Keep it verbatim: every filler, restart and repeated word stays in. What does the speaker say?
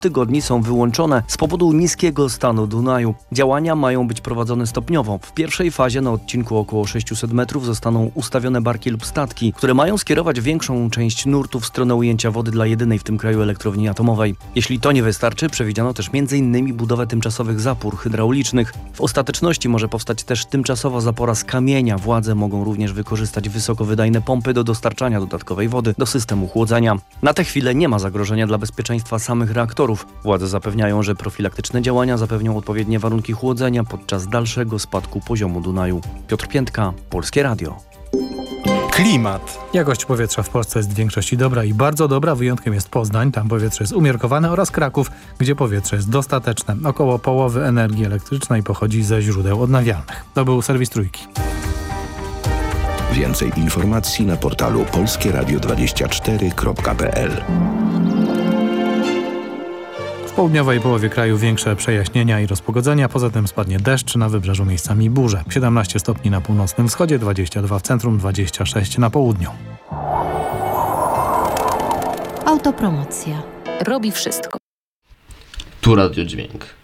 tygodni są wyłączone z powodu niskiego stanu Dunaju. Działania mają być prowadzone stopniowo. W pierwszej fazie na odcinku około sześćset metrów zostaną ustawione barki lub statki, które mają skierować większą część nurtu w stronę ujęcia wody dla jedynej w tym kraju elektrowni atomowej. Jeśli to nie wystarczy, przewidziano też między innymi budowę tymczasowych zapór hydraulicznych. W ostateczności może powstać też tymczasowa zapora z kamienia. Władze mogą również wykorzystać wysokowydajne pompy do dostarczania dodatkowej wody do systemu chłodzenia. Na tę chwilę nie ma zagrożenia dla bezpieczeństwa samych reaktorów. Władze zapewniają, że profilaktyczne działania zapewnią odpowiednie warunki chłodzenia podczas dalszego spadku poziomu Dunaju. Piotr Piętka, Polskie Radio. Klimat. Jakość powietrza w Polsce jest w większości dobra i bardzo dobra. Wyjątkiem jest Poznań, tam powietrze jest umiarkowane, oraz Kraków, gdzie powietrze jest dostateczne. Około połowy energii elektrycznej pochodzi ze źródeł odnawialnych. To był serwis Trójki. Więcej informacji na portalu polskie radio dwadzieścia cztery kropka p l. W południowej połowie kraju większe przejaśnienia i rozpogodzenia, poza tym spadnie deszcz, na wybrzeżu miejscami burze. siedemnaście stopni na północnym wschodzie, dwadzieścia dwa w centrum, dwadzieścia sześć na południu. Autopromocja. Robi wszystko. Tu Radio Dźwięk.